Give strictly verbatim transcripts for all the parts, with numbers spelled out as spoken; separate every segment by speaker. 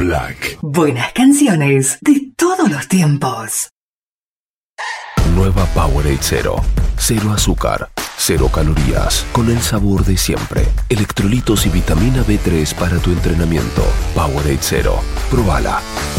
Speaker 1: Black.
Speaker 2: Buenas canciones de todos los tiempos.
Speaker 1: Nueva Powerade Cero. Cero azúcar, cero calorías, con el sabor de siempre. Electrolitos y vitamina B tres para tu entrenamiento. Powerade Cero. Probala.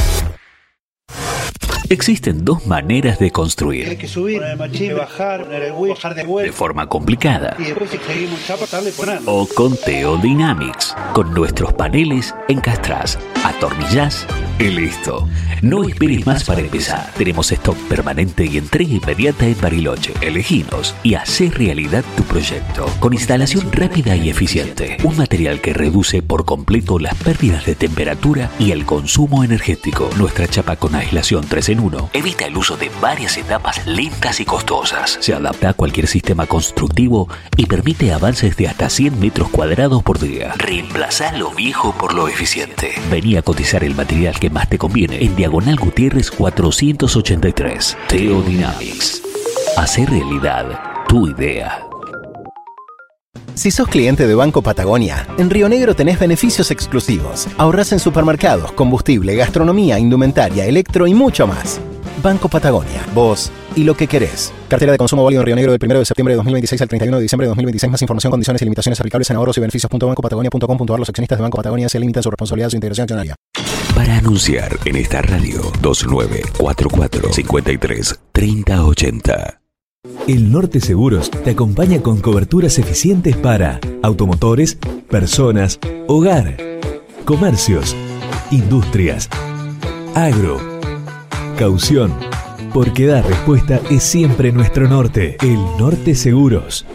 Speaker 3: Existen dos maneras de construir.
Speaker 4: Hay que subir, bajar, bajar de vuelta.
Speaker 3: De forma complicada.
Speaker 4: Y después si seguimos chapa, darle poner.
Speaker 3: O con Teodynamics. Con nuestros paneles encastrás, atornillás y listo. No esperes más para empezar. Tenemos stock permanente y entrega inmediata en Bariloche. Eleginos y hacé realidad tu proyecto. Con instalación rápida y eficiente. Un material que reduce por completo las pérdidas de temperatura y el consumo energético. Nuestra chapa con aislación tres en uno evita el uso de varias etapas lentas y costosas. Se adapta a cualquier sistema constructivo y permite avances de hasta cien metros cuadrados por día. Reemplazá lo viejo por lo eficiente. Vení a cotizar el material que más te conviene en Diagonal Gutiérrez cuatrocientos ochenta y tres. Teodynamics. Hacer realidad tu idea.
Speaker 5: Si sos cliente de Banco Patagonia, en Río Negro tenés beneficios exclusivos. Ahorrás en supermercados, combustible, gastronomía, indumentaria, electro y mucho más. Banco Patagonia, vos y lo que querés. Cartera de consumo válido en Río Negro del primero de septiembre de dos mil veintiséis al treinta y uno de diciembre de dos mil veintiséis. Más información, condiciones y limitaciones aplicables en ahorros y beneficios punto banco patagonia punto com punto a r. Los accionistas de Banco Patagonia se limitan su responsabilidad a su integración accionaria.
Speaker 3: Para anunciar en esta radio, dos nueve cuatro cuatro, cinco tres, treinta ochenta.
Speaker 6: El Norte Seguros te acompaña con coberturas eficientes para automotores, personas, hogar, comercios, industrias, agro, caución, porque dar respuesta es siempre nuestro norte. El Norte Seguros.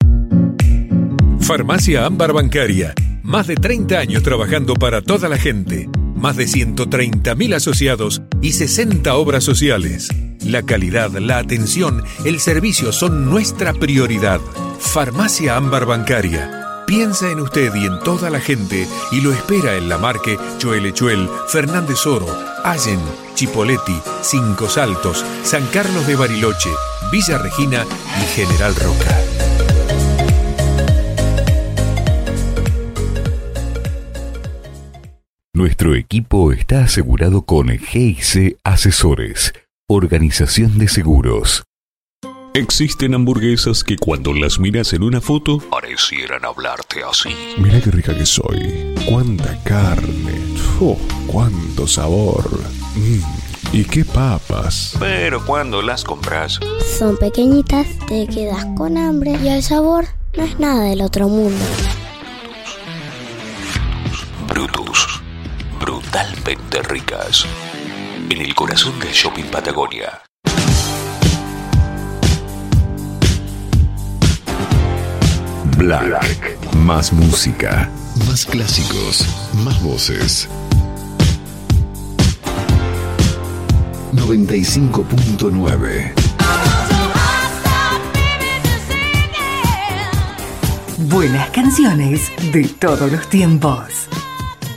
Speaker 7: Farmacia Ámbar Bancaria. Más de treinta años trabajando para toda la gente. Más de ciento treinta mil asociados y sesenta obras sociales. La calidad, la atención, el servicio son nuestra prioridad. Farmacia Ámbar Bancaria. Piensa en usted y en toda la gente y lo espera en La Marque, Choelechuel, Fernández Oro, Allen, Chipoleti, Cinco Saltos, San Carlos de Bariloche, Villa Regina y General Roca.
Speaker 1: Nuestro equipo está asegurado con G I C Asesores, Organización de Seguros.
Speaker 8: Existen hamburguesas que cuando las miras en una foto parecieran hablarte así.
Speaker 9: Mira qué rica que soy. Cuánta carne. Oh, cuánto sabor. Mm, y qué papas.
Speaker 8: Pero cuando las compras,
Speaker 10: son pequeñitas, te quedas con hambre y el sabor no es nada del otro mundo.
Speaker 3: Brutus. Brutalmente ricas. En el corazón del Shopping Patagonia.
Speaker 1: Black. Más música. Más clásicos. Más voces. noventa y cinco punto nueve.
Speaker 2: Buenas canciones de todos los tiempos.